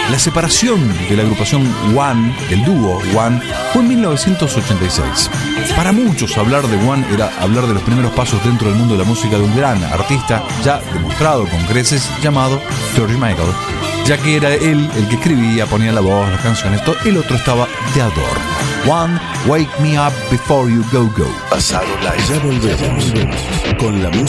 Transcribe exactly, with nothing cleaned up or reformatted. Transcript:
La separación de la agrupación One, del dúo One, fue en mil novecientos ochenta y seis. Para muchos hablar de One era hablar de los primeros pasos dentro del mundo de la música de un gran artista ya demostrado con creces llamado George Michael, ya que era él el que escribía, ponía la voz, las canciones, todo, el otro estaba de adorno. One, Wake Me Up Before You Go Go. Pasado Live. Ya volvemos con la música